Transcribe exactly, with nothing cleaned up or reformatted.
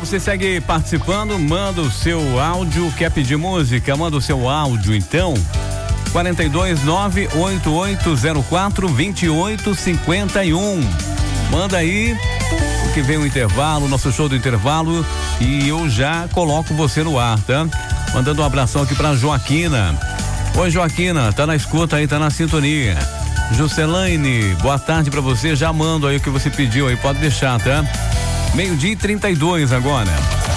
você segue participando, manda o seu áudio, quer pedir música, manda o seu áudio então, quarenta e dois, nove oito oito zero quatro, vinte e oito cinquenta e um. Manda aí, que vem o intervalo, nosso show do intervalo, e eu já coloco você no ar, tá? Mandando um abração aqui pra Joaquina. Oi, Joaquina, tá na escuta aí, tá na sintonia. Juscelaine, boa tarde pra você, já mando aí o que você pediu aí, pode deixar, tá? Meio-dia e trinta e dois agora.